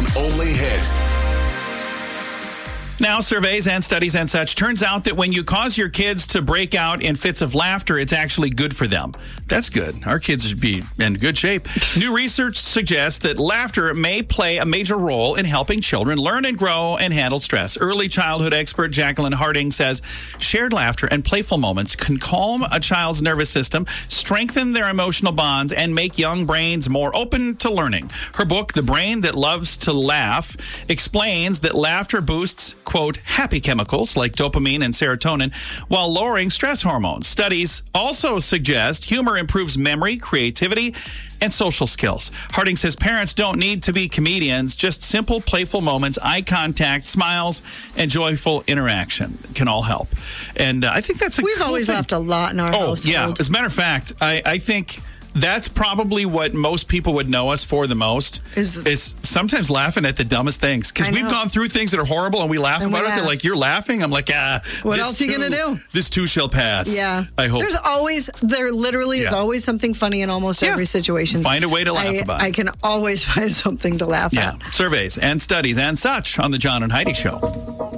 only hit. Now, surveys and studies and such, turns out that when you cause your kids to break out in fits of laughter, it's actually good for them. That's good. Our kids should be in good shape. New research suggests that laughter may play a major role in helping children learn and grow and handle stress. Early childhood expert Jacqueline Harding says shared laughter and playful moments can calm a child's nervous system, strengthen their emotional bonds, and make young brains more open to learning. Her book, The Brain That Loves to Laugh, explains that laughter boosts, quote, happy chemicals like dopamine and serotonin while lowering stress hormones. Studies also suggest humor improves memory, creativity, and social skills. Harding says parents don't need to be comedians, just simple, playful moments, eye contact, smiles, and joyful interaction can all help. And I think that's We've cool always thing. laughed a lot in our household. Yeah. As a matter of fact, I think that's probably what most people would know us for the most is sometimes laughing at the dumbest things. Because we've gone through things that are horrible and we laugh about it. They're like, you're laughing? I'm like, what else are you going to do? This too shall pass. Yeah. I hope. There literally is always something funny in almost every situation. Find a way to laugh about it. I can always find something to laugh at. Surveys and studies and such on the John and Heidi Show.